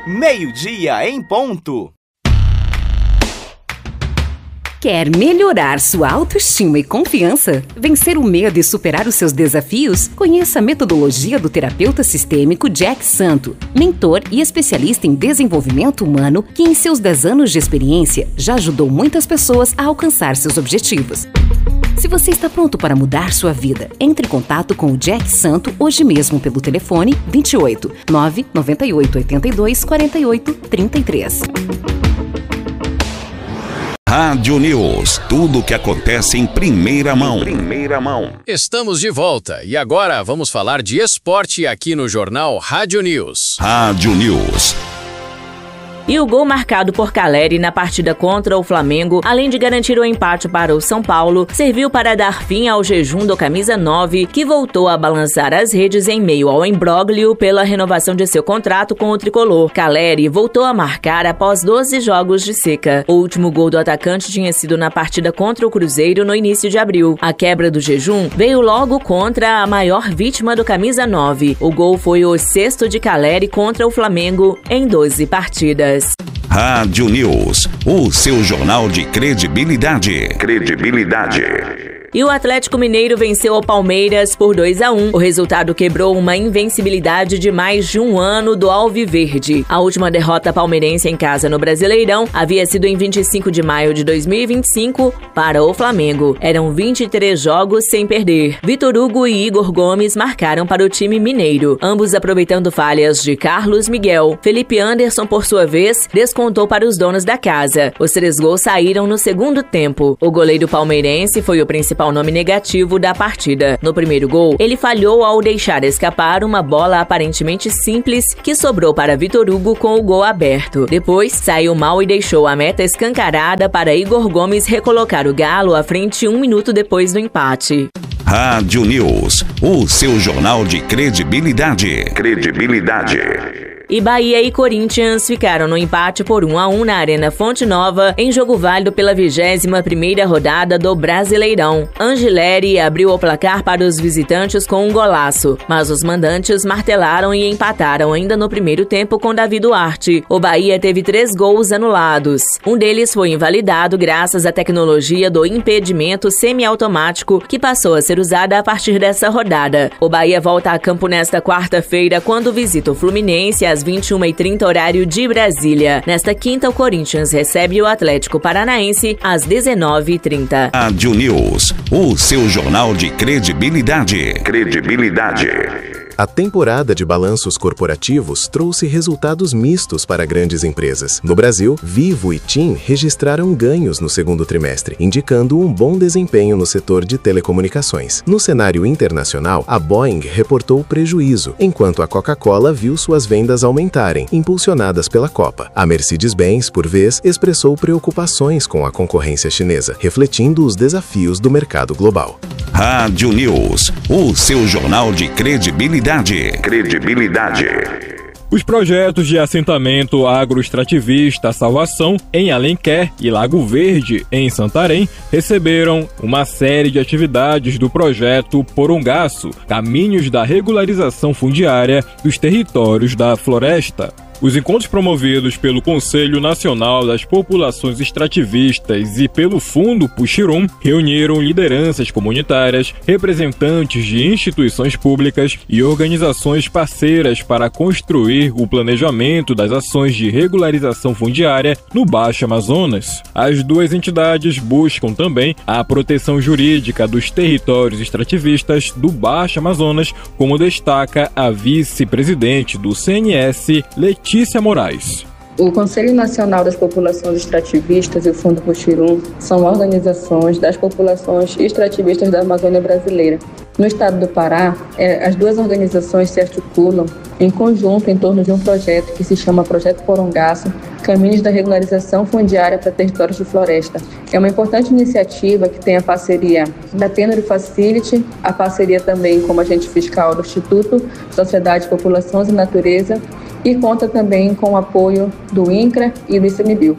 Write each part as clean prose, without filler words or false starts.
meio-dia em ponto. Quer melhorar sua autoestima e confiança? Vencer o medo e superar os seus desafios? Conheça a metodologia do terapeuta sistêmico Jack Santo, mentor e especialista em desenvolvimento humano que em seus 10 anos de experiência já ajudou muitas pessoas a alcançar seus objetivos. Se você está pronto para mudar sua vida, entre em contato com o Jack Santo hoje mesmo pelo telefone 28 998 82 48 33. Rádio News, tudo o que acontece em primeira mão. Estamos de volta e agora vamos falar de esporte aqui no jornal Rádio News. Rádio News. E o gol marcado por Caleri na partida contra o Flamengo, além de garantir o empate para o São Paulo, serviu para dar fim ao jejum do camisa 9, que voltou a balançar as redes em meio ao imbróglio pela renovação de seu contrato com o tricolor. Caleri voltou a marcar após 12 jogos de seca. O último gol do atacante tinha sido na partida contra o Cruzeiro no início de abril. A quebra do jejum veio logo contra a maior vítima do camisa 9. O gol foi o 6º de Caleri contra o Flamengo em 12 partidas. Rádio News, o seu jornal de credibilidade. E o Atlético Mineiro venceu o Palmeiras por 2-1. O resultado quebrou uma invencibilidade de mais de um ano do Alviverde. A última derrota palmeirense em casa no Brasileirão havia sido em 25 de maio de 2025 para o Flamengo. Eram 23 jogos sem perder. Vitor Hugo e Igor Gomes marcaram para o time mineiro, ambos aproveitando falhas de Carlos Miguel. Felipe Anderson, por sua vez, descontou para os donos da casa. Os 3 gols saíram no segundo tempo. O goleiro palmeirense foi o principal nome negativo da partida. No primeiro gol, ele falhou ao deixar escapar uma bola aparentemente simples que sobrou para Vitor Hugo com o gol aberto. Depois, saiu mal e deixou a meta escancarada para Igor Gomes recolocar o Galo à frente 1 minuto depois do empate. Rádio News, o seu jornal de credibilidade. E Bahia e Corinthians ficaram no empate por 1-1 na Arena Fonte Nova, em jogo válido pela 21ª rodada do Brasileirão. Angileri abriu o placar para os visitantes com um golaço, mas os mandantes martelaram e empataram ainda no primeiro tempo com Davi Duarte. O Bahia teve 3 gols anulados. Um deles foi invalidado graças à tecnologia do impedimento semiautomático que passou a ser usada a partir dessa rodada. O Bahia volta a campo nesta quarta-feira quando visita o Fluminense às 21h30 horário de Brasília. Nesta quinta, o Corinthians recebe o Atlético Paranaense às 19h30. Rádio News, o seu jornal de credibilidade. A temporada de balanços corporativos trouxe resultados mistos para grandes empresas. No Brasil, Vivo e TIM registraram ganhos no segundo trimestre, indicando um bom desempenho no setor de telecomunicações. No cenário internacional, a Boeing reportou prejuízo, enquanto a Coca-Cola viu suas vendas aumentarem, impulsionadas pela Copa. A Mercedes-Benz, por vez, expressou preocupações com a concorrência chinesa, refletindo os desafios do mercado global. Rádio News, o seu jornal de credibilidade. Os projetos de assentamento agroextrativista Salvação, em Alenquer, e Lago Verde, em Santarém, receberam uma série de atividades do projeto Porongaço, Caminhos da Regularização Fundiária dos Territórios da Floresta. Os encontros promovidos pelo Conselho Nacional das Populações Extrativistas e pelo Fundo Puxirum reuniram lideranças comunitárias, representantes de instituições públicas e organizações parceiras para construir o planejamento das ações de regularização fundiária no Baixo Amazonas. As duas entidades buscam também a proteção jurídica dos territórios extrativistas do Baixo Amazonas, como destaca a vice-presidente do CNS, Letícia Moraes. O Conselho Nacional das Populações Extrativistas e o Fundo Puxirum são organizações das populações extrativistas da Amazônia brasileira. No estado do Pará, as duas organizações se articulam em conjunto em torno de um projeto que se chama Projeto Porongaço, Caminhos da Regularização Fundiária para Territórios de Floresta. É uma importante iniciativa que tem a parceria da Tenor Facility, a parceria também como agente fiscal do Instituto Sociedade, Populações e Natureza, e conta também com o apoio do INCRA e do ICMBio.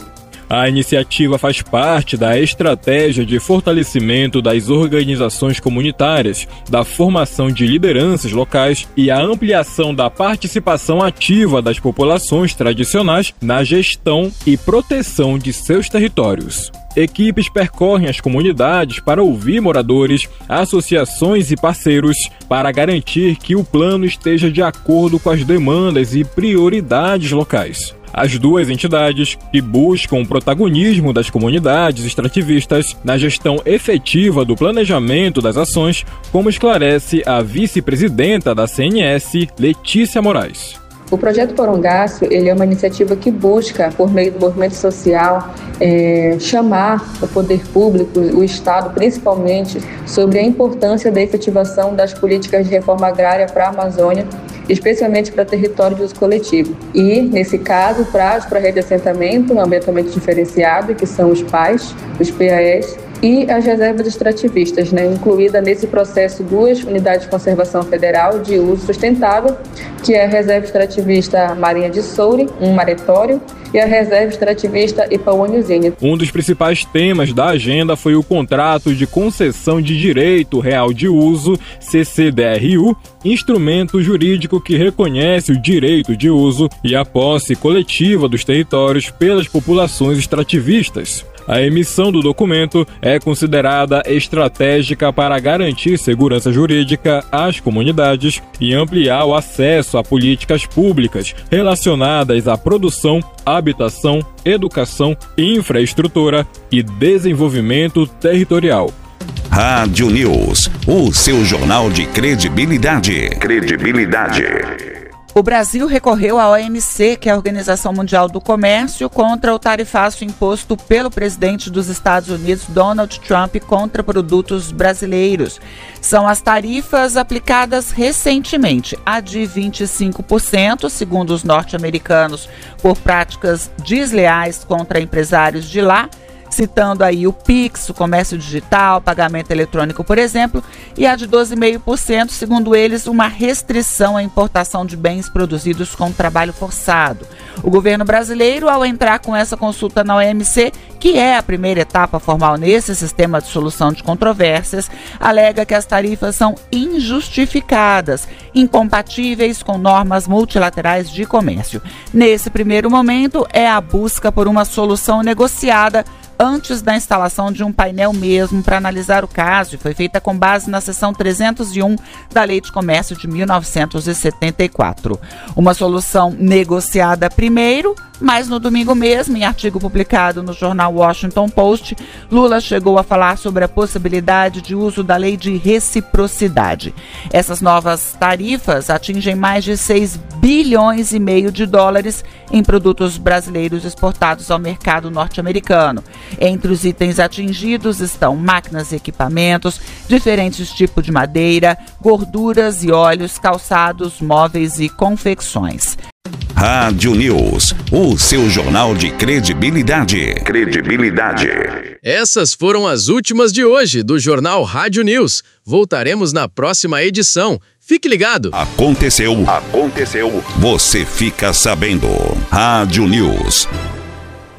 A iniciativa faz parte da estratégia de fortalecimento das organizações comunitárias, da formação de lideranças locais e a ampliação da participação ativa das populações tradicionais na gestão e proteção de seus territórios. Equipes percorrem as comunidades para ouvir moradores, associações e parceiros para garantir que o plano esteja de acordo com as demandas e prioridades locais. As duas entidades, que buscam o protagonismo das comunidades extrativistas na gestão efetiva do planejamento das ações, como esclarece a vice-presidenta da CNS, Letícia Moraes. O Projeto Porongaço, ele é uma iniciativa que busca, por meio do movimento social, chamar o poder público, o Estado principalmente, sobre a importância da efetivação das políticas de reforma agrária para a Amazônia, especialmente para território de uso coletivo. E, nesse caso, para a rede de assentamento, ambientalmente diferenciado, que são os PAES, os PAEs, e as reservas extrativistas, incluída nesse processo 2 unidades de conservação federal de uso sustentável, que é a reserva extrativista Marinha de Soure, um maretório, e a reserva extrativista Ipauanhuzinha. Um dos principais temas da agenda foi o Contrato de Concessão de Direito Real de Uso, CCDRU, instrumento jurídico que reconhece o direito de uso e a posse coletiva dos territórios pelas populações extrativistas. A emissão do documento é considerada estratégica para garantir segurança jurídica às comunidades e ampliar o acesso a políticas públicas relacionadas à produção, habitação, educação, infraestrutura e desenvolvimento territorial. Rádio News, o seu jornal de credibilidade. O Brasil recorreu à OMC, que é a Organização Mundial do Comércio, contra o tarifaço imposto pelo presidente dos Estados Unidos, Donald Trump, contra produtos brasileiros. São as tarifas aplicadas recentemente, a de 25%, segundo os norte-americanos, por práticas desleais contra empresários de lá, citando aí o Pix, o comércio digital, pagamento eletrônico, por exemplo, e a de 12,5%, segundo eles, uma restrição à importação de bens produzidos com trabalho forçado. O governo brasileiro, ao entrar com essa consulta na OMC, que é a primeira etapa formal nesse sistema de solução de controvérsias, alega que as tarifas são injustificadas, incompatíveis com normas multilaterais de comércio. Nesse primeiro momento, é a busca por uma solução negociada antes da instalação de um painel mesmo para analisar o caso, e foi feita com base na seção 301 da Lei de Comércio de 1974. Uma solução negociada primeiro, mas no domingo mesmo, em artigo publicado no jornal Washington Post, Lula chegou a falar sobre a possibilidade de uso da lei de reciprocidade. Essas novas tarifas atingem mais de 6 bilhões e meio de dólares em produtos brasileiros exportados ao mercado norte-americano. Entre os itens atingidos estão máquinas e equipamentos, diferentes tipos de madeira, gorduras e óleos, calçados, móveis e confecções. Rádio News, o seu jornal de credibilidade. Essas foram as últimas de hoje do Jornal Rádio News. Voltaremos na próxima edição. Fique ligado. Aconteceu. Você fica sabendo. Rádio News.